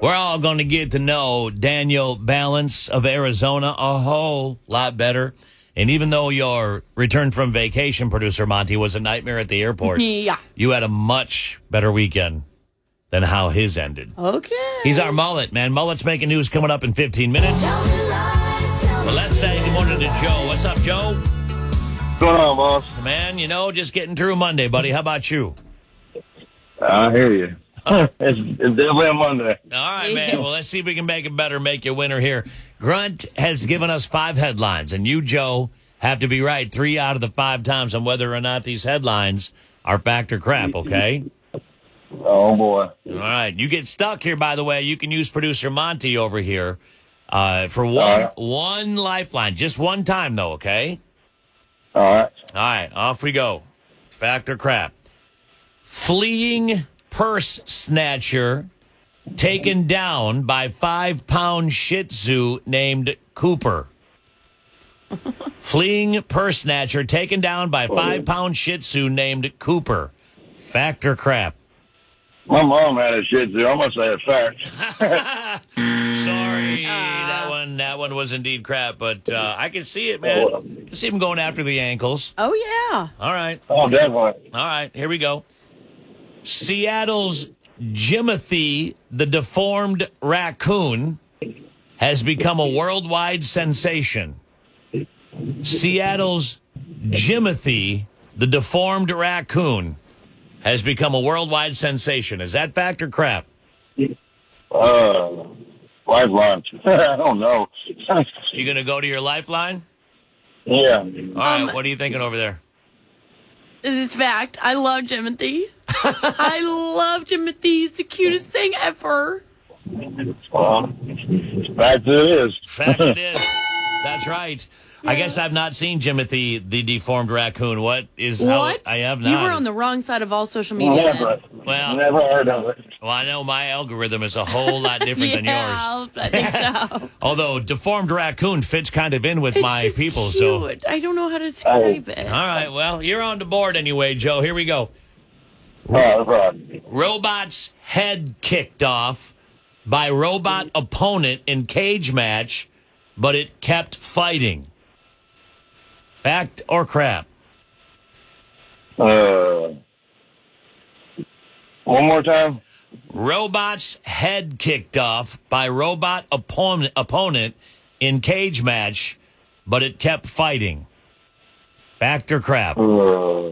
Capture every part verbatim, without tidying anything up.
We're all going to get to know Daniel Balance of Arizona a whole lot better. And even though your return from vacation, producer Monty, was a nightmare at the airport, Yeah. you had a much better weekend than how his ended. Okay. He's our mullet, man. Mullet's making news coming up in fifteen minutes. Well, let's say good morning to Joe. What's up, Joe? What's going on, boss? Man, you know, just getting through Monday, buddy. How about you? I hear you. it's, it's definitely a Monday. All right, man. Well, let's see if we can make it better, make you a winner here. Grunt has given us five headlines, and you, Joe, have to be right three out of the five times on whether or not these headlines are fact or crap, okay? Oh, boy. All right. You get stuck here, by the way. You can use producer Monty over here uh, for one, All right. one lifeline. Just one time, though, okay? All right. All right. Off we go. Fact or crap. Fleeing purse snatcher taken down by five-pound Shih Tzu named Cooper. Fleeing purse snatcher taken down by five-pound Shih Tzu named Cooper. Fact or crap? My mom had a Shih Tzu. I'm going to say it's fact. Sorry, that one that one was indeed crap, but uh, I can see it, man. I can see him going after the ankles. Oh, yeah. All right. Oh, definitely. All right, here we go. Seattle's Jimothy, the deformed raccoon, has become a worldwide sensation. Seattle's Jimothy, the deformed raccoon, has become a worldwide sensation. Is that fact or crap? Uh, lifeline. I don't know. You going to go to your lifeline? Yeah. All right, Um, what are you thinking over there? It's fact. I love Jimothy. I love Jimothy. He's the cutest thing ever. Well, fact it is. Fact it is. That's right. I guess I've not seen Jimothy, the deformed raccoon. What is What? how I have not. You were on the wrong side of all social media. Never. Well- Never heard of it. Well, I know my algorithm is a whole lot different than yours. Yeah, I think so. Although deformed raccoon fits kind of in with It's my just people. cute. So, I don't know how to describe it. all right. Well, you're on the board anyway, Joe. Here we go. Oh, no problem. Robot's head kicked off by robot opponent in cage match, but it kept fighting. Fact or crap? Uh, one more time. Robot's head kicked off by robot opponent opponent in cage match, but it kept fighting. Fact or crap? Uh,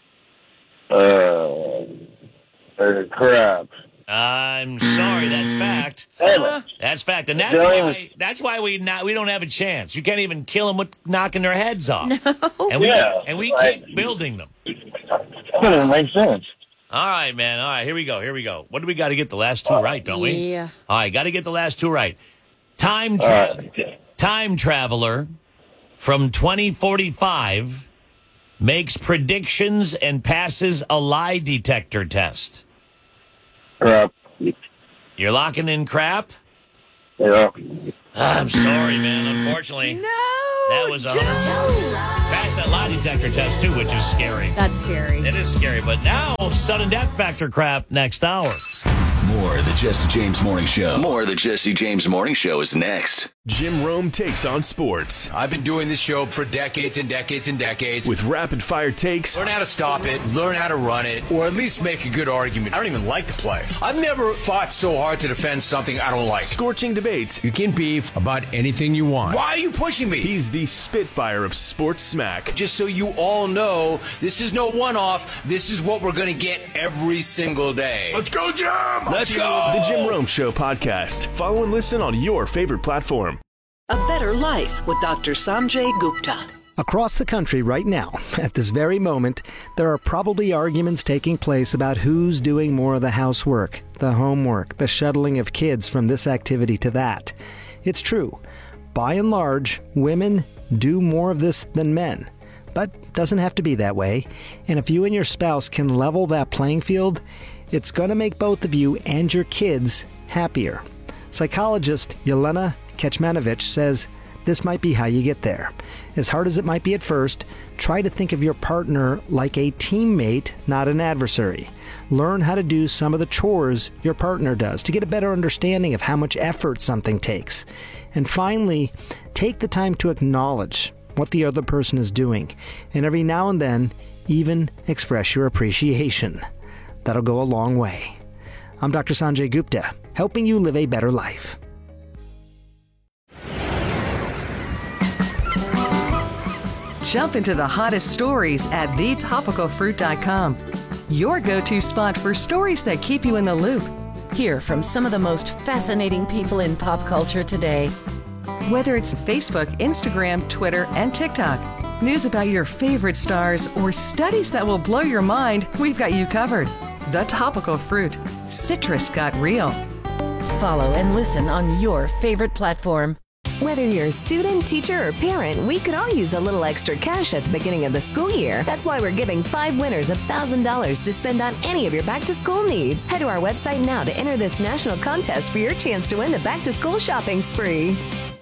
uh, uh, crap. I'm sorry, that's fact. Damn it. That's fact, and that's Yeah. why that's why we not we don't have a chance. You can't even kill them with knocking their heads off. And we Yeah, and we right. keep building them. That doesn't make sense. All right, man. All right, here we go. Here we go. What do we got to get the last two right, don't we? Yeah. All right, got to get the last two right. Time All tra- right. time traveler from twenty forty-five makes predictions and passes a lie detector test. Crap. You're locking in crap? Yeah. I'm sorry, man. Unfortunately, No. that was a Joe. pass that lie detector test too, which is scary. That's scary. It is scary, but now sudden death factor crap next hour. More of the Jesse James Morning Show. More of the Jesse James Morning Show is next. Jim Rome takes on sports I've been doing this show for decades and decades and decades. with rapid fire takes, Learn how to stop it, learn how to run it, or at least make a good argument. I don't even like to play. I've never fought so hard to defend something I don't like. scorching debates. You can beef about anything you want. Why are you pushing me? He's the spitfire of sports smack. Just so you all know, this is no one-off. This is what we're going to get every single day. Let's go, Jim! Let's go! The Jim Rome Show podcast. Follow and listen on your favorite platform. A Better Life with Doctor Sanjay Gupta. Across the country right now, at this very moment, there are probably arguments taking place about who's doing more of the housework, the homework, the shuttling of kids from this activity to that. It's true. By and large, women do more of this than men. But doesn't have to be that way. And if you and your spouse can level that playing field, it's going to make both of you and your kids happier. Psychologist Yelena Kecmanovic says this might be how you get there. As hard as it might be at first, try to think of your partner like a teammate, not an adversary. Learn how to do some of the chores your partner does to get a better understanding of how much effort something takes. And finally, take the time to acknowledge what the other person is doing, and every now and then, even express your appreciation. That'll go a long way. I'm Doctor Sanjay Gupta, helping you live a better life. Jump into the hottest stories at the topical fruit dot com. Your go-to spot for stories that keep you in the loop. Hear from some of the most fascinating people in pop culture today. Whether it's Facebook, Instagram, Twitter, and TikTok, news about your favorite stars, or studies that will blow your mind, we've got you covered. The Topical Fruit. Citrus got real. Follow and listen on your favorite platform. Whether you're a student, teacher, or parent, we could all use a little extra cash at the beginning of the school year. That's why we're giving five winners one thousand dollars to spend on any of your back-to-school needs. Head to our website now to enter this national contest for your chance to win the back-to-school shopping spree.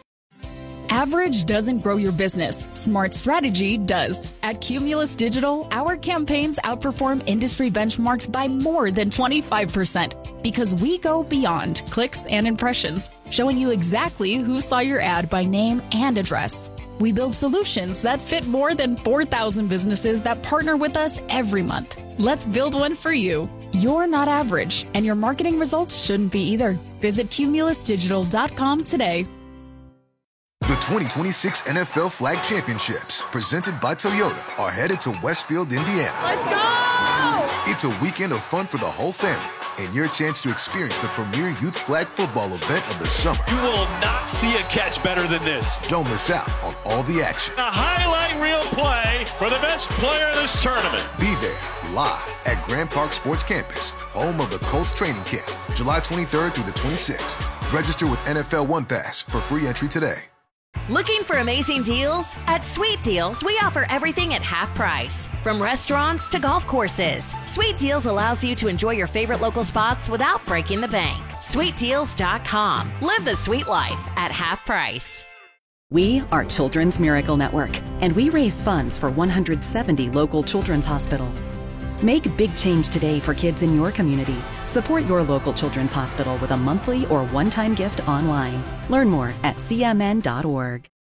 Average doesn't grow your business. Smart strategy does. At Cumulus Digital, our campaigns outperform industry benchmarks by more than twenty-five percent because we go beyond clicks and impressions, showing you exactly who saw your ad by name and address. We build solutions that fit more than four thousand businesses that partner with us every month. Let's build one for you. You're not average, and your marketing results shouldn't be either. Visit cumulus digital dot com today. The twenty twenty-six N F L Flag Championships, presented by Toyota, are headed to Westfield, Indiana. Let's go! It's a weekend of fun for the whole family, and your chance to experience the premier youth flag football event of the summer. You will not see a catch better than this. Don't miss out on all the action. A highlight reel play for the best player of this tournament. Be there, live at Grand Park Sports Campus, home of the Colts training camp, July twenty-third through the twenty-sixth. Register with N F L One Pass for free entry today. Looking for amazing deals? At Sweet Deals, we offer everything at half price. From restaurants to golf courses, Sweet Deals allows you to enjoy your favorite local spots without breaking the bank. sweet deals dot com. Live the sweet life at half price. We are Children's Miracle Network, and we raise funds for one hundred seventy local children's hospitals. Make big change today for kids in your community. Support your local children's hospital with a monthly or one-time gift online. Learn more at c m n dot org.